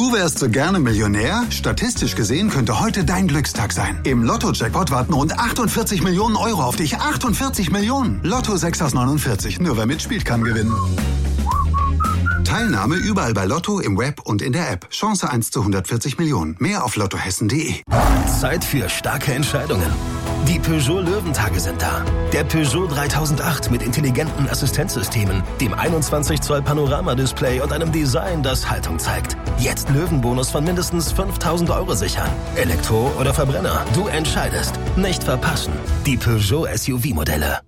Du wärst so gerne Millionär? Statistisch gesehen könnte heute dein Glückstag sein. Im Lotto-Jackpot warten rund 48 Millionen Euro auf dich. 48 Millionen! Lotto 6 aus 49. Nur wer mitspielt, kann gewinnen. Teilnahme überall bei Lotto, im Web und in der App. Chance 1 zu 140 Millionen. Mehr auf lottohessen.de. Zeit für starke Entscheidungen. Die Peugeot Löwentage sind da. Der Peugeot 3008 mit intelligenten Assistenzsystemen, dem 21 Zoll Panoramadisplay und einem Design, das Haltung zeigt. Jetzt Löwenbonus von mindestens 5.000 Euro sichern. Elektro oder Verbrenner, du entscheidest. Nicht verpassen. Die Peugeot SUV-Modelle.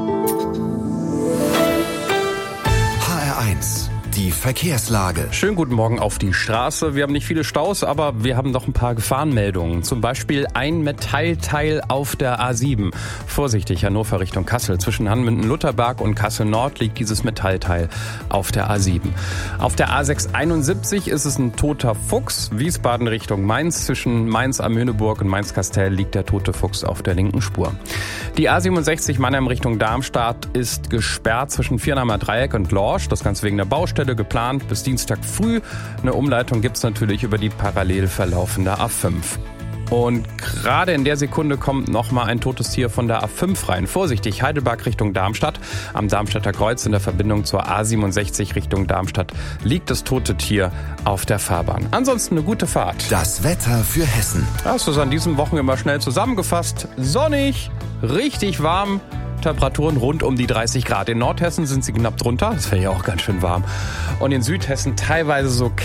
HR1. Die Verkehrslage. Schönen guten Morgen auf die Straße. Wir haben nicht viele Staus, aber wir haben doch ein paar Gefahrenmeldungen. Zum Beispiel ein Metallteil auf der A7. Vorsichtig, Hannover Richtung Kassel. Zwischen Hanmünden-Lutherberg und Kassel-Nord liegt dieses Metallteil auf der A7. Auf der A671 ist es ein toter Fuchs. Wiesbaden Richtung Mainz. Zwischen Mainz am Möhneburg und Mainz-Kastel liegt der tote Fuchs auf der linken Spur. Die A67 Mannheim Richtung Darmstadt ist gesperrt zwischen Viernheimer Dreieck und Lorsch. Das Ganze wegen der Baustelle geplant. Bis Dienstag früh. Eine Umleitung gibt es natürlich über die parallel verlaufende A5. Und gerade in der Sekunde kommt nochmal ein totes Tier von der A5 rein. Vorsichtig, Heidelberg Richtung Darmstadt. Am Darmstädter Kreuz in der Verbindung zur A67 Richtung Darmstadt liegt das tote Tier auf der Fahrbahn. Ansonsten eine gute Fahrt. Das Wetter für Hessen. Hast du es an diesem Wochenende mal schnell zusammengefasst? Sonnig, richtig warm. Temperaturen rund um die 30 Grad. In Nordhessen sind sie knapp drunter. Das wäre ja auch ganz schön warm. Und in Südhessen teilweise so